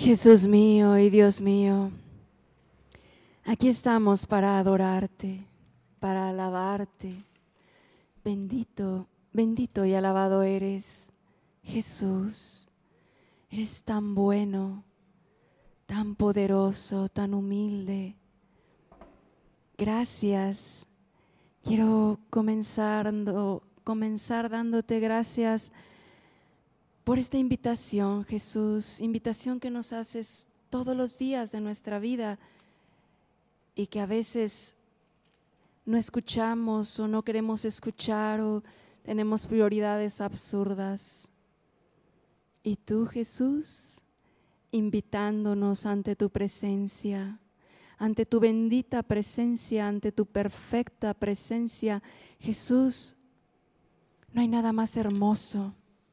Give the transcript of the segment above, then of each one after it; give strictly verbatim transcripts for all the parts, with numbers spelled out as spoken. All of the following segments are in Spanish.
Jesús mío y Dios mío, aquí estamos para adorarte, para alabarte. Bendito, bendito y alabado eres, Jesús. Eres tan bueno, tan poderoso, tan humilde. Gracias. Quiero comenzar, comenzar dándote gracias por esta invitación, Jesús, invitación que nos haces todos los días de nuestra vida y que a veces no escuchamos o no queremos escuchar o tenemos prioridades absurdas. Y tú, Jesús, invitándonos ante tu presencia, ante tu bendita presencia, ante tu perfecta presencia. Jesús, no hay nada más hermoso,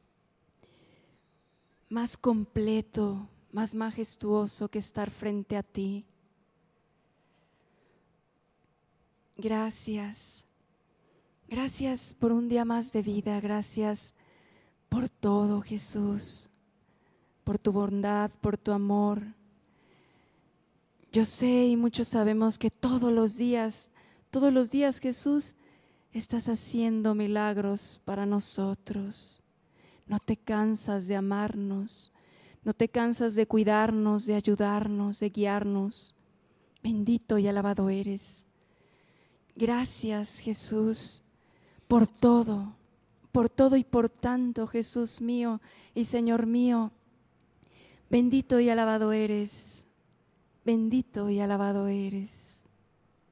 más completo, más majestuoso que estar frente a ti. Gracias, gracias por un día más de vida, gracias por todo, Jesús, por tu bondad, por tu amor. Yo sé y muchos sabemos que todos los días, todos los días, Jesús, estás haciendo milagros para nosotros. No te cansas de amarnos, no te cansas de cuidarnos, de ayudarnos, de guiarnos. Bendito y alabado eres. Gracias, Jesús, por todo, por todo y por tanto, Jesús mío y Señor mío. Bendito y alabado eres, bendito y alabado eres.